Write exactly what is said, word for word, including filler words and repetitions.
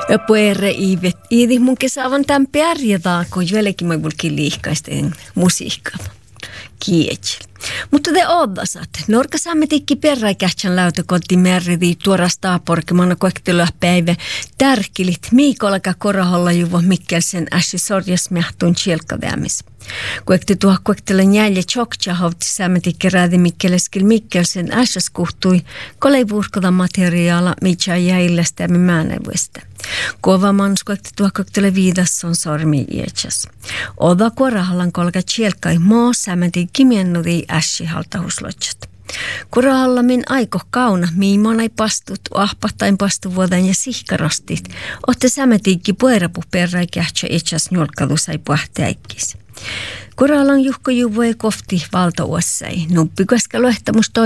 Puere iivet. Iidi mun kesaavan tämän pärjätään, kun jällekin mä vulkin liikaisten musiikkaa. Kietsel. Mutta te odasat. Norka saamme tikki perräikähtsän läytökotti märrivi tuorastaa porkemana koektelua päivä. Tärkilit Miikolaka koraholla juvo Mikkelsen äsi sorjas mähtun chielkavämis. Koekti tuoha koektelen jälje tjoktja havti saamme tikki räädi Mikkeleskil Mikkelsen ässäs kuhtui, kolei vuurkoda materiaala mitja jäillestämme määnevuista. Kova mans koekti tuoha koektele viidas on sormi iätsäs. Oda korahallan kolka chielkai moo saamme tikki miennudi äsi haltahuslotjat. Kurahalla min aiko kauna, miimonai pastut, ahpahtain pastuvuodan ja sihkarostit. Otte sämetiikki puerapu perräikähtsä itsäs njolkadu sai puhtäikkis. Kurahalla on juhko juvoi kofti valtauossai. Nuppi koska lohtamus